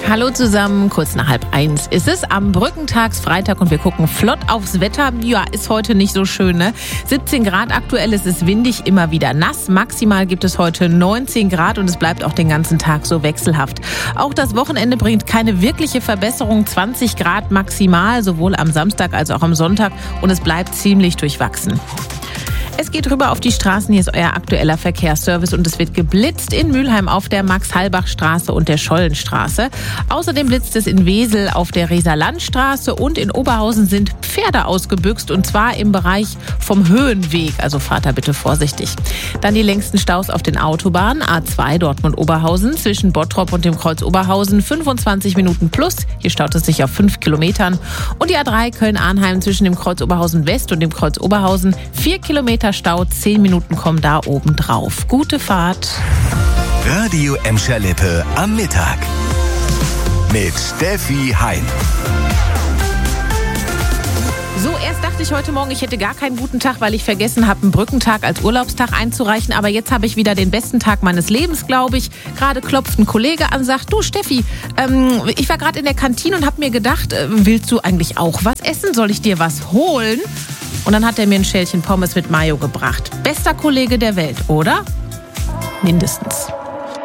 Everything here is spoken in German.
Hallo zusammen, kurz nach 12:30 ist es am Brückentagsfreitag und wir gucken flott aufs Wetter. Ja, ist heute nicht so schön, ne? 17 Grad aktuell, es ist windig, immer wieder nass. Maximal gibt es heute 19 Grad und es bleibt auch den ganzen Tag so wechselhaft. Auch das Wochenende bringt keine wirkliche Verbesserung, 20 Grad maximal, sowohl am Samstag als auch am Sonntag und es bleibt ziemlich durchwachsen. Es geht rüber auf die Straßen, hier ist euer aktueller Verkehrsservice und es wird geblitzt in Mülheim auf der Max-Halbach-Straße und der Schollenstraße. Außerdem blitzt es in Wesel auf der Reser-Land-Straße und in Oberhausen sind Pferde ausgebüxt und zwar im Bereich vom Höhenweg, also fahrt da bitte vorsichtig. Dann die längsten Staus auf den Autobahnen, A2 Dortmund-Oberhausen zwischen Bottrop und dem Kreuz Oberhausen 25 Minuten plus, hier staut es sich auf 5 Kilometern und die A3 Köln-Arnheim zwischen dem Kreuz Oberhausen West und dem Kreuz Oberhausen 4 Kilometer Stau, 10 Minuten kommen da oben drauf. Gute Fahrt. Radio Emscher-Lippe am Mittag mit Steffi Hein. So, erst dachte ich heute Morgen, ich hätte gar keinen guten Tag, weil ich vergessen habe, einen Brückentag als Urlaubstag einzureichen. Aber jetzt habe ich wieder den besten Tag meines Lebens, glaube ich. Gerade klopft ein Kollege an, sagt, du Steffi, ich war gerade in der Kantine und habe mir gedacht, willst du eigentlich auch was essen? Soll ich dir was holen? Und dann hat er mir ein Schälchen Pommes mit Mayo gebracht. Bester Kollege der Welt, oder? Mindestens.